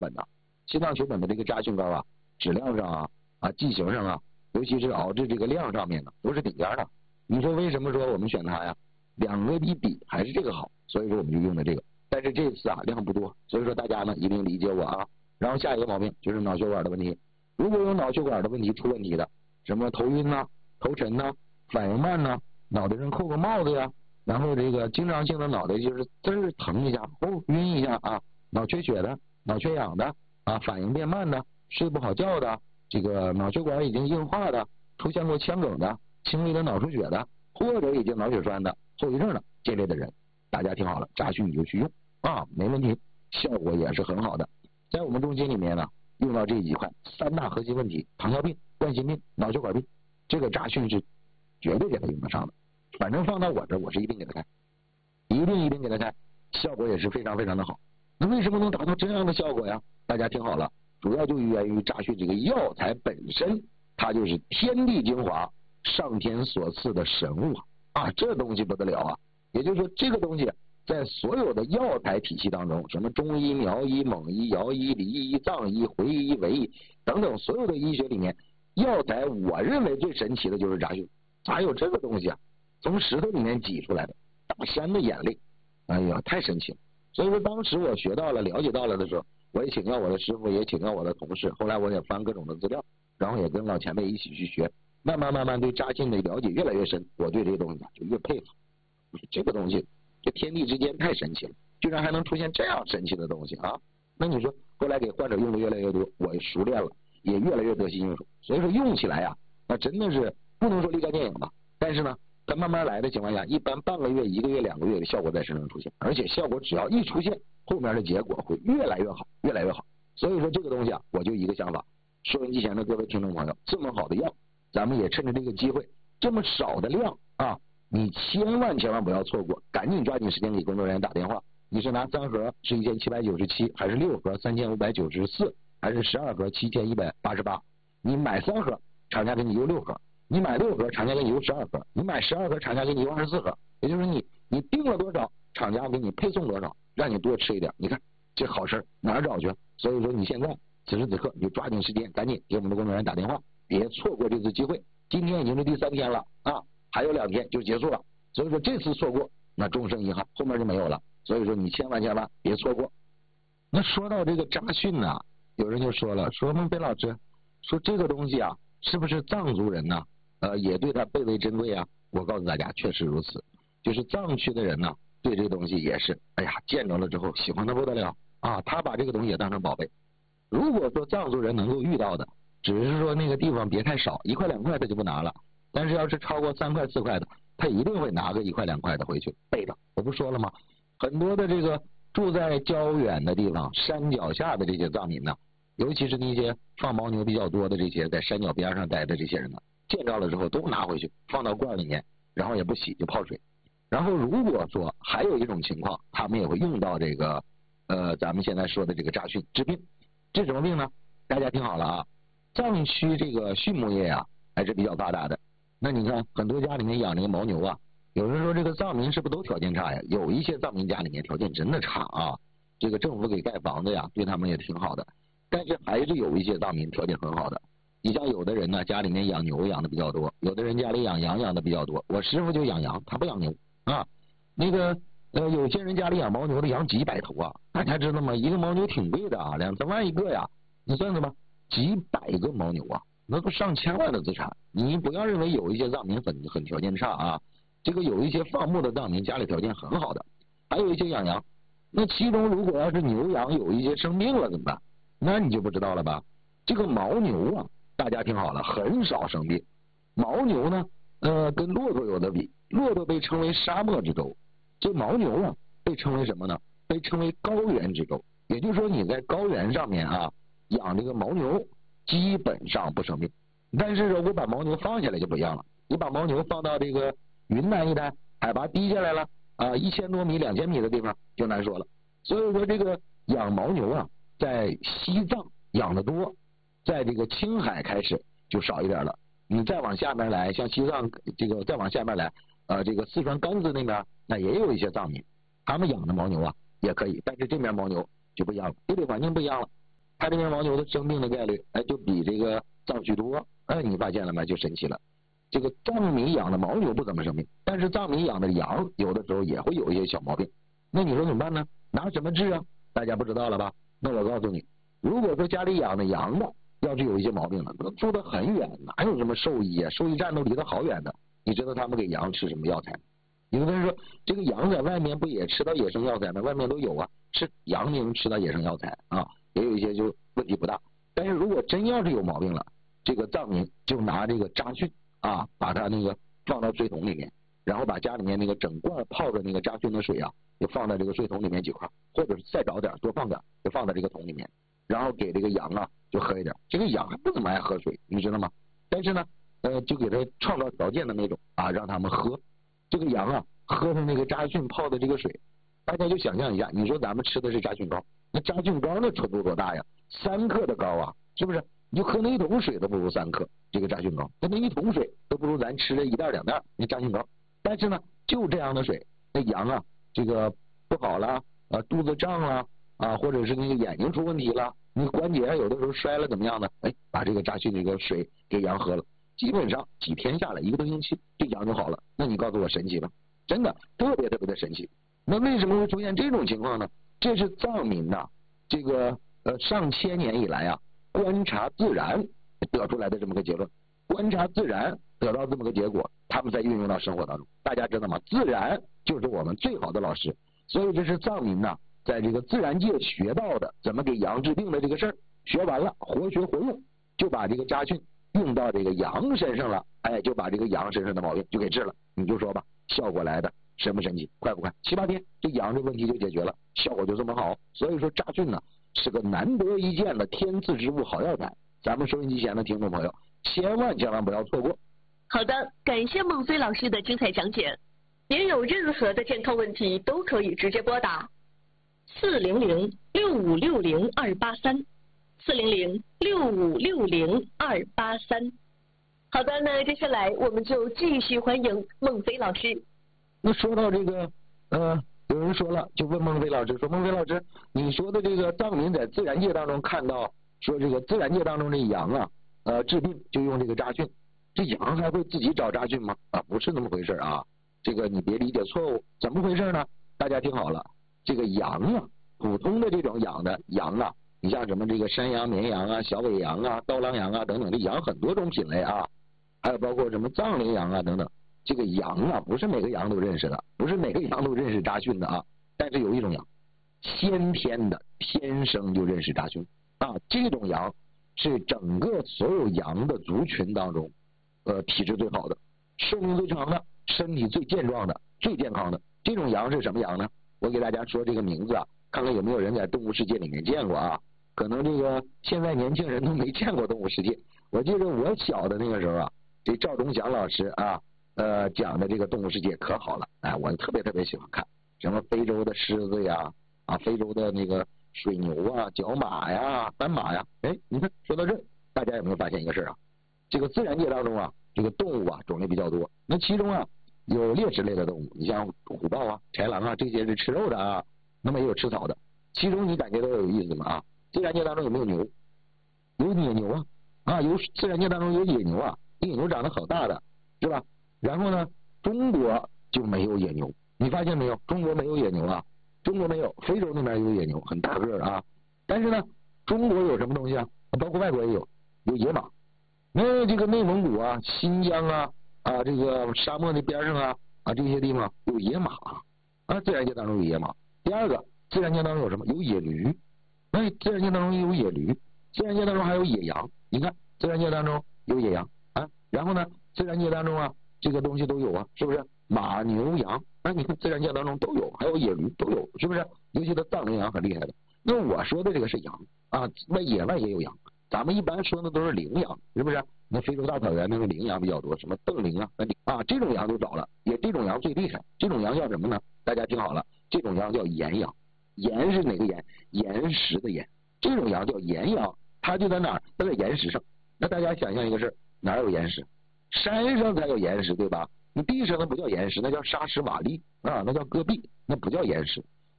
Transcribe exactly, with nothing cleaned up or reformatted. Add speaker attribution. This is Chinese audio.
Speaker 1: 本的。心脏血本的这个扎菌膏啊，质量上啊啊剂型上啊，尤其是熬制这个量上面呢，都是顶尖的。你说为什么说我们选它呀？两个一比还是这个好，所以说我们就用的这个。但是这次啊量不多，所以说大家呢一定理解我啊。然后下一个毛病就是脑血管的问题，如果有脑血管的问题出问题的，什么头晕呐、头沉呐、反应慢呐、脑袋上扣个帽子呀，然后这个经常性的脑袋就是滋儿疼一下、哦晕一下啊，脑缺血的、脑缺氧的啊，反应变慢的、睡不好觉的，这个脑血管已经硬化的、出现过腔梗的、轻微的脑出血的，或者已经脑血栓的后遗症的这类的人，大家听好了，扎讯你就去用啊，没问题，效果也是很好的。在我们中心里面呢，用到这几块三大核心问题：糖尿病、冠心病、脑血管病，这个扎讯是绝对给他用得上的。反正放到我这，我是一定给他开，一定一定给他开，效果也是非常非常的好。那为什么能达到这样的效果呀？大家听好了，主要就源于扎讯这个药材本身，它就是天地精华，上天所赐的神物啊，这东西不得了啊！也就是说，这个东西在所有的药材体系当中，什么中医、苗医、蒙医、姚医、李医、藏医、回医、维医等等所有的医学里面，药材我认为最神奇的就是扎讯，咋有这个东西啊？从石头里面挤出来的大山的眼泪，哎呀，太神奇了！所以说当时我学到了、了解到了的时候，我也请教我的师傅，也请教我的同事，后来我也翻各种的资料，然后也跟老前辈一起去学，慢慢慢慢对扎讯的了解越来越深，我对这个东西就越佩服。这个东西，这天地之间太神奇了，居然还能出现这样神奇的东西啊！那你说后来给患者用的越来越多，我熟练了，也越来越得心应手。所以说用起来呀、啊，那真的是不能说立竿见影吧，但是呢，它慢慢来的情况下，一般半个月、一个月、两个月的效果在身上出现，而且效果只要一出现，后面的结果会越来越好，越来越好。所以说这个东西啊，我就一个想法，收音机前的各位听众朋友，这么好的药，咱们也趁着这个机会，这么少的量啊。你千万千万不要错过，赶紧抓紧时间给工作人员打电话。你是拿三盒是一千七百九十七，还是六盒三千五百九十四，还是十二盒七千一百八十八？你买三盒，厂家给你邮六盒；你买六盒，厂家给你邮十二盒；你买十二盒，厂家给你邮二十四盒。也就是你你定了多少，厂家给你配送多少，让你多吃一点。你看这好事哪儿找去？所以说你现在此时此刻你就抓紧时间，赶紧给我们的工作人员打电话，别错过这次机会。今天已经是第三天了啊！还有两天就结束了，所以说这次错过，那终生遗憾，后面就没有了。所以说你千万千万别错过。那说到这个扎讯呢、啊，有人就说了，说孟飞老师，说这个东西啊，是不是藏族人呢？呃，也对它倍为珍贵啊？我告诉大家，确实如此，就是藏区的人呢，对这个东西也是，哎呀，见着了之后喜欢的不得了啊，他把这个东西也当成宝贝。如果说藏族人能够遇到的，只是说那个地方别太少，一块两块他就不拿了。但是要是超过三块四块的，他一定会拿个一块两块的回去备着。我不说了吗？很多的这个住在较远的地方、山脚下的这些藏民呢，尤其是那些放牦牛比较多的这些在山脚边上待的这些人呢，见着了之后都拿回去放到罐里面，然后也不洗就泡水。然后如果说还有一种情况，他们也会用到这个呃咱们现在说的这个扎讯治病。治什么病呢？大家听好了啊，藏区这个畜牧业啊还是比较发达的。那你看很多家里面养这个牦牛啊，有人说这个藏民是不是都条件差呀？有一些藏民家里面条件真的差啊，这个政府给盖房子呀，对他们也挺好的，但是还是有一些藏民条件很好的。你像有的人呢，家里面养牛养的比较多，有的人家里养羊养的比较多。我师傅就养羊，他不养牛啊。那个呃，有些人家里养牦牛的养几百头啊，大家知道吗？一个牦牛挺贵的啊，两三万一个呀，你算算吧，几百个牦牛啊。那都上千万的资产，你不要认为有一些藏民很很条件差啊，这个有一些放牧的藏民家里条件很好的，还有一些养羊。那其中如果要是牛羊有一些生病了怎么办？那你就不知道了吧？这个牦牛啊，大家听好了，很少生病。牦牛呢，呃，跟骆驼有的比，骆驼被称为沙漠之舟，这牦牛啊被称为什么呢？被称为高原之舟。也就是说你在高原上面啊养这个牦牛，基本上不生病。但是如果把牦牛放下来就不一样了，你把牦牛放到这个云南一带，海拔低下来了啊，一千多米、两千米的地方就难说了。所以说这个养牦牛啊，在西藏养的多，在这个青海开始就少一点了。你再往下面来，像西藏这个再往下面来，呃，这个四川甘孜那边，那也有一些藏民，他们养的牦牛啊也可以，但是这边牦牛就不一样了，地理环境不一样了。 它这边牦牛的生病的概率，哎，就比这个藏许多。哎，你发现了吗？就神奇了。这个藏民养的牦牛不怎么生病，但是藏民养的羊有的时候也会有一些小毛病。那你说怎么办呢？拿什么治啊？大家不知道了吧？那我告诉你，如果说家里养的羊的要是有一些毛病了，那住得很远，哪有什么兽医啊？兽医站都离得好远的。你知道他们给羊吃什么药材吗？有的人说，这个羊在外面不也吃到野生药材吗？外面都有啊，吃羊能吃到野生药材啊，也有一些就问题不大。但是如果真要是有毛病了，这个藏民就拿这个扎菌啊，把它那个放到水桶里面，然后把家里面那个整罐泡的那个扎菌的水啊，就放在这个水桶里面几块，或者是再找点多放点，就放在这个桶里面，然后给这个羊啊就喝一点。这个羊还不怎么爱喝水，你知道吗？但是呢，呃，就给它创造条件的那种啊，让他们喝。这个羊啊，喝的那个扎菌泡的这个水，大家就想象一下，你说咱们吃的是扎菌膏，那扎菌膏那纯度多大呀？三克的膏啊，是不是？你就喝那一桶水都不如三克这个扎菌膏，那那一桶水都不如咱吃了一袋两袋那扎菌膏。但是呢，就这样的水，那羊啊，这个不好了，啊，肚子胀了啊，或者是那个眼睛出问题了，你关节有的时候摔了怎么样呢？哎，把这个扎菌这个水给羊喝了。基本上几天下来，一个多星期，这羊就好了。那你告诉我神奇吧？真的特别特别的神奇。那为什么会出现这种情况呢？这是藏民呐，这个呃上千年以来啊，观察自然得出来的这么个结论。观察自然得到这么个结果，他们再运用到生活当中。大家知道吗？自然就是我们最好的老师。所以这是藏民呐，在这个自然界学到的怎么给羊治病的这个事儿，学完了活学活用，就把这个扎菌用到这个羊身上了，哎，就把这个羊身上的毛病就给治了。你就说吧，效果来的神不神奇，快不快？七八天，这羊这问题就解决了，效果就这么好。所以说扎菌呢是个难得一见的天赐之物，好药材。咱们收音机前的听众朋友，千万千万不要错过。
Speaker 2: 好的，感谢孟飞老师的精彩讲解。您有任何的健康问题都可以直接拨打四零零六五六零二八三。四零零六五六零二八三。好的，那接下来我们就继续欢迎孟飞老师。
Speaker 1: 那说到这个，呃，有人说了，就问孟飞老师说：“孟飞老师，你说的这个藏民在自然界当中看到，说这个自然界当中这羊啊，呃，治病就用这个扎菌，这羊还会自己找扎菌吗？啊，不是那么回事啊，这个你别理解错误。怎么回事呢？大家听好了，这个羊啊，普通的这种养的羊啊。”你像什么这个山羊、绵羊啊、小尾羊啊、刀郎羊啊等等，这羊很多种品类啊，还有包括什么藏羚羊啊等等。这个羊啊，不是每个羊都认识的，不是每个羊都认识扎菌的啊。但是有一种羊，先天的天生就认识扎菌啊，这种羊是整个所有羊的族群当中，呃，体质最好的，寿命最长的，身体最健壮的，最健康的。这种羊是什么羊呢？我给大家说这个名字啊，看看有没有人在动物世界里面见过啊。可能这个现在年轻人都没见过动物世界。我记得我小的那个时候啊，这赵忠祥老师啊，呃讲的这个动物世界可好了，哎，我特别特别喜欢看，什么非洲的狮子呀，啊，非洲的那个水牛啊、角马呀、斑马呀，哎，你看说到这，大家有没有发现一个事啊？这个自然界当中啊，这个动物啊种类比较多，那其中啊有猎食类的动物，你像虎豹啊、豺狼啊，这些是吃肉的啊，那么也有吃草的。其中你感觉到有意思吗？啊？自然界当中有没有牛？有野牛啊，啊，有自然界当中有野牛啊，野牛长得好大的，是吧？然后呢，中国就没有野牛，你发现没有？中国没有野牛啊，中国没有，非洲那边有野牛，很大个啊。但是呢，中国有什么东西啊？包括外国也有，有野马。那这个内蒙古啊、新疆啊、啊这个沙漠那边上啊啊这些地方有野马啊，自然界当中有野马。第二个，自然界当中有什么？有野驴。那自然界当中有野驴，自然界当中还有野羊。你看，自然界当中有野羊啊，然后呢，自然界当中啊，这个东西都有啊，是不是？马、牛、羊，啊，你看自然界当中都有，还有野驴都有，是不是？尤其的藏羚羊很厉害的。那我说的这个是羊啊，那野外也有羊，咱们一般说的都是羚羊，是不是？那非洲大草原那个羚羊比较多，什么瞪羚啊、啊，这种羊就少了，也这种羊最厉害。这种羊叫什么呢？大家听好了，这种羊叫岩羊。岩是哪个岩？岩石的岩。这种羊叫岩羊，它就在哪儿？它在岩石上。那大家想象一个事，哪有岩石？山上才有岩石，对吧？你地上那不叫岩石，那叫沙石瓦砾啊，那叫戈壁，那不叫岩石。